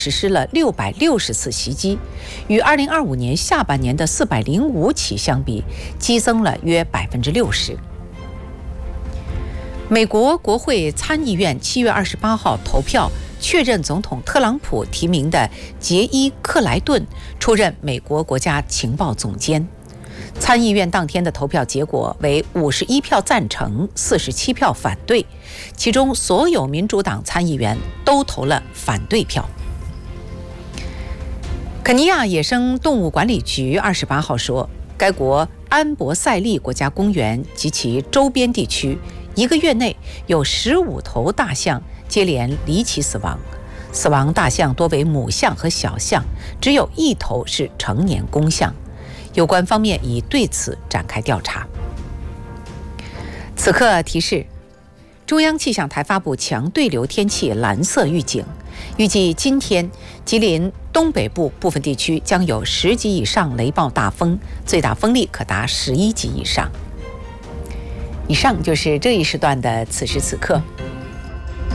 实施了660次袭击，与2025年下半年的405起相比，激增了约60%。美国国会参议院7月28号投票确认总统特朗普提名的杰伊·克莱顿出任美国国家情报总监。参议院当天的投票结果为51票赞成，47票反对，其中所有民主党参议员都投了反对票。肯尼亚野生动物管理局28号说，该国安博塞利国家公园及其周边地区1个月内有15头大象接连离奇死亡，死亡大象多为母象和小象，只有1头是成年公象。有关方面已对此展开调查。此刻提示：中央气象台发布强对流天气蓝色预警，预计今天吉林东北部部分地区将有10级以上雷暴大风，最大风力可达11级以上。以上就是这一时段的此时此刻。